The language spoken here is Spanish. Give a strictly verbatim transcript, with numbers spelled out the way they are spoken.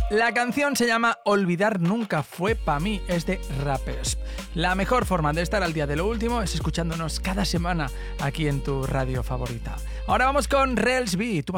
La canción se llama Olvidar nunca fue pa' mí, es de Rappers. La mejor forma de estar al día de lo último es escuchándonos cada semana aquí en tu radio favorita. Ahora vamos con Rels B.